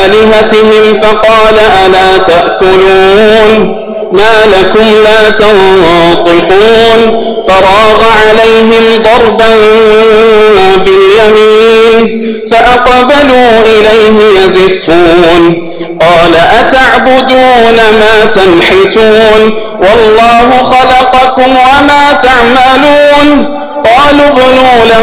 آلهتهم فقال ألا تأكلون ما لكم لا تنطقون فراغ عليهم ضربا باليمين فأقبلوا إليه يزفون قال أتعبدون ما تنحتون والله خلقكم وما تعملون قالوا ابنوا له